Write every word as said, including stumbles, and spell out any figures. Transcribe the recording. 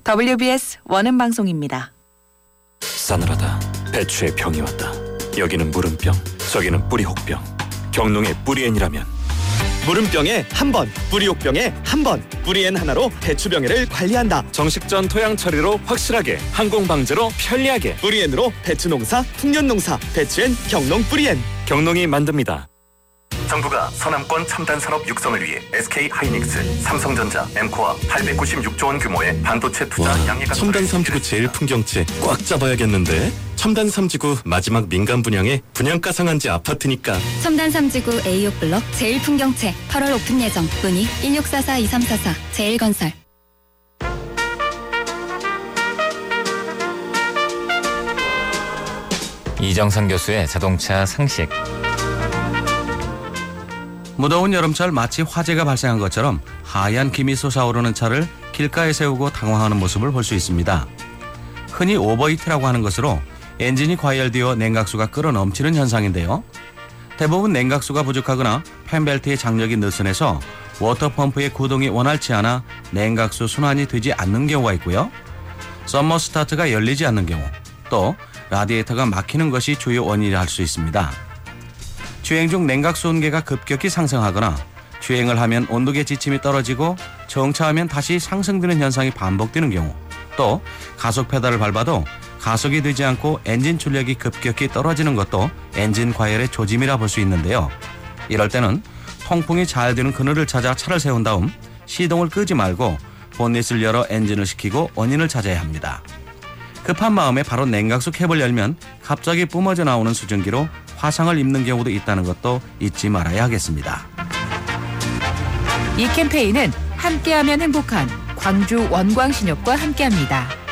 더블유비에스 원음 방송입니다. 싸늘하다. 배추의 병이 왔다. 여기는 무름병, 저기는 뿌리혹병. 경농의 뿌리엔이라면 무름병에 한 번, 뿌리혹병에 한 번. 뿌리엔 하나로 배추병해를 관리한다. 정식전 토양 처리로 확실하게, 항공 방제로 편리하게. 뿌리엔으로 배추 농사, 풍년 농사. 배추엔 경농 뿌리엔. 경농이 만듭니다. 정부가 서남권 첨단 산업 육성을 위해 에스케이하이닉스, 삼성전자, 엠코와 팔백구십육조 원 규모의 반도체 투자 와, 양해가 첨단 삼지구 제일 풍경채 꽉 잡아야겠는데. 첨단 삼지구 마지막 민간 분양에 분양가 상한제 아파트니까. 첨단 삼지구 에이오 블록 제일 풍경채 팔월 오픈 예정. 문의 일육사사 이삼사사 제일건설. 이정선 교수의 자동차 상식. 무더운 여름철 마치 화재가 발생한 것처럼 하얀 김이 솟아오르는 차를 길가에 세우고 당황하는 모습을 볼 수 있습니다. 흔히 오버히트라고 하는 것으로 엔진이 과열되어 냉각수가 끓어 넘치는 현상인데요. 대부분 냉각수가 부족하거나 팬벨트의 장력이 느슨해서 워터펌프의 구동이 원활치 않아 냉각수 순환이 되지 않는 경우가 있고요. 썸머 스타트가 열리지 않는 경우, 또 라디에이터가 막히는 것이 주요 원인이라 할 수 있습니다. 주행 중 냉각수 온계가 급격히 상승하거나 주행을 하면 온도계 지침이 떨어지고 정차하면 다시 상승되는 현상이 반복되는 경우, 또 가속 페달을 밟아도 가속이 되지 않고 엔진 출력이 급격히 떨어지는 것도 엔진 과열의 조짐이라 볼 수 있는데요. 이럴 때는 통풍이 잘 되는 그늘을 찾아 차를 세운 다음 시동을 끄지 말고 본닛을 열어 엔진을 식히고 원인을 찾아야 합니다. 급한 마음에 바로 냉각수 캡을 열면 갑자기 뿜어져 나오는 수증기로 화상을 입는 경우도 있다는 것도 잊지 말아야 하겠습니다. 이 캠페인은 함께하면 행복한 광주 원광신욕과 함께합니다.